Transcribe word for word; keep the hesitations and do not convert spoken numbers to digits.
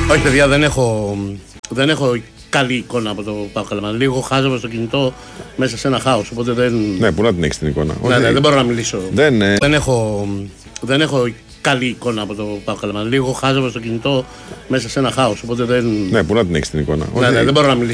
Όχι, παιδιά, δεν έχω, δεν έχω καλή εικόνα από το ΠΑΟΚ Καλαμάτα. Λίγο χάζευα στο κινητό μέσα σε ένα χάος. Οπότε δεν. Ναι, πού να την έχεις την εικόνα. Ναι, ναι, δεν μπορώ να μιλήσω. Δεν, ε... δεν, έχω, δεν έχω καλή εικόνα από το ΠΑΟΚ Καλαμάτα. Λίγο χάζευα στο κινητό μέσα σε ένα χάος. Οπότε δεν. Ναι, πού να την έχεις την εικόνα. Ναι, ναι, δεν μπορώ να μιλήσω.